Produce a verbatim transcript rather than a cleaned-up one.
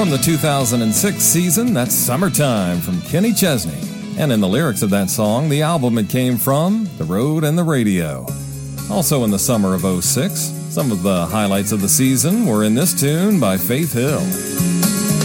From the two thousand six season, that's Summertime from Kenny Chesney. And in the lyrics of that song, the album it came from, The Road and the Radio. Also in the summer of oh six, some of the highlights of the season were in this tune by Faith Hill.